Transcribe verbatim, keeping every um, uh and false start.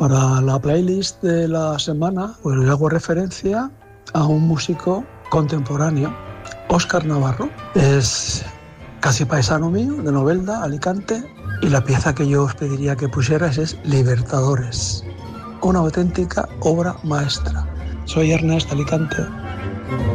Para la playlist de la semana, pues le hago referencia a un músico contemporáneo, Óscar Navarro. Es casi paisano mío, de Novelda, Alicante, y la pieza que yo os pediría que pusieras es Libertadores, una auténtica obra maestra. Soy Ernest, Alicante.